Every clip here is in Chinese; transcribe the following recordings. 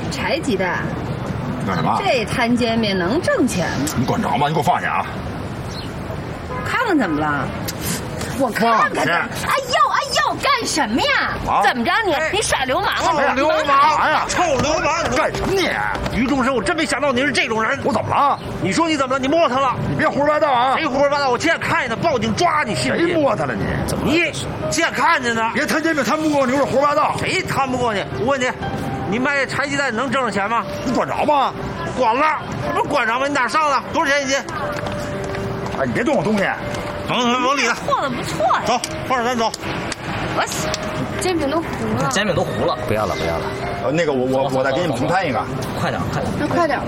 柴鸡蛋。 干什么？ 这摊煎饼能挣钱吗？ 你管着吗？你给我放下啊！ 看看怎么了？我看看。哎呦，干什么呀？ 啊、 怎么着你耍流氓啊？ 臭流氓！ 哎呀， 臭流氓！ 干什么你？ 于中生，我真没想到你是这种人。 我怎么了？ 你说你怎么了？你摸他了？ 你别胡说八道啊！ 谁胡说八道？我亲眼看见他，报警抓你，信不信？ 谁摸他了你？ 怎么？你亲眼看见呢？ 别摊煎饼摊不过你，有点胡说八道。 谁摊不过你？我问你，你卖柴鸡蛋能挣着钱吗？ 你管着吗？ 管了，这不管着吗？你哪上的？多少钱一斤？ 哎，你别动我东西。 往里了。 做的不错呀。 走，放着咱走。 我煎饼都糊了。 煎饼都糊了，不要了。 那个我再给你们重摊一个。 快点。 那快点吧。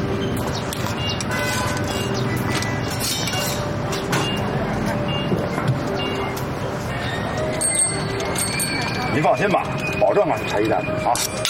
您放心吧，保证啊是柴鸡蛋啊。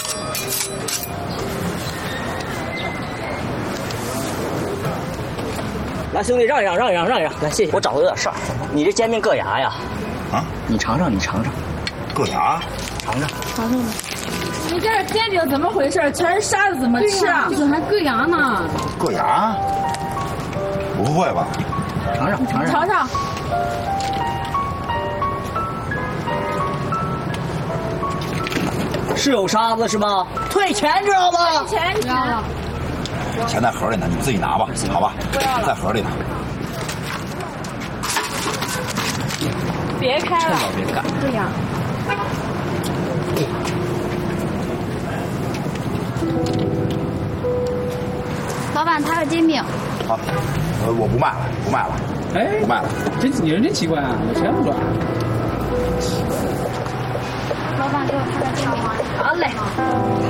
来，兄弟，让一让，来，谢谢。我找的有点事儿，你这煎饼硌牙呀？ 啊？ 你尝尝。 硌牙？ 尝尝。 你这煎饼怎么回事？全是沙子，怎么吃啊？这还硌牙呢。 硌牙？不会吧？ 尝尝。是有沙子是吧？退钱知道吗？ 退钱知道了。 钱在盒里呢，你们自己拿吧，好吧？ 不要了， 在盒里呢。 别开了， 别干。 对呀。 老板，他的煎饼。 好，我不卖了。 哎， 不卖了。 你人真奇怪啊，我钱不赚。 老板，给我他的煎饼。 好嘞。